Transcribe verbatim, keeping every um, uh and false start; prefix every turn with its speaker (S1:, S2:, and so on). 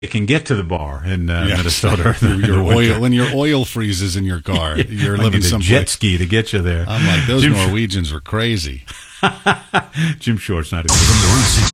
S1: can get to the bar in uh,
S2: Yeah.
S1: Minnesota.
S2: your, your
S1: in the winter.
S2: oil when your oil freezes in your car, you're
S1: I
S2: living
S1: need a
S2: someplace.
S1: jet ski to get you there.
S2: I'm like, those
S1: Jim,
S2: Norwegians were crazy.
S1: Jim Short's not a
S3: From the Route